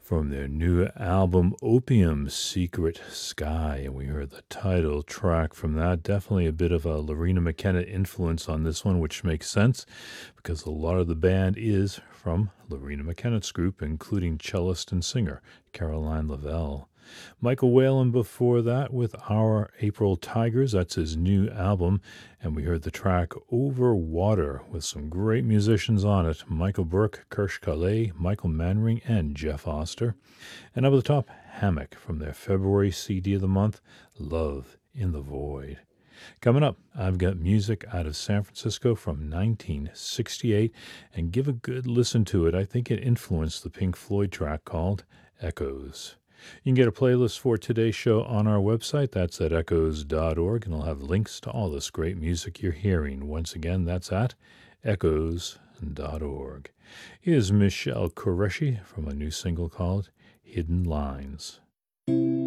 from their new album Opium Secret Sky. And we heard the title track from that. Definitely a bit of a Lorena McKenna influence on this one, which makes sense because a lot of the band is from Lorena McKenna's group, including cellist and singer Caroline Lavelle. Michael Whalen before that with Our April Tigers. That's his new album. And we heard the track Over Water with some great musicians on it. Michael Burke, Kirsch Calais, Michael Manring, and Jeff Oster. And up at the top, Hammock from their February CD of the month, Love in the Void. Coming up, I've got music out of San Francisco from 1968, and give a good listen to it. I think it influenced the Pink Floyd track called Echoes. You can get a playlist for today's show on our website. That's at echoes.org, and I'll have links to all this great music you're hearing. Once again, that's at echoes.org. Here's Michelle Qureshi from a new single called Hidden Lines.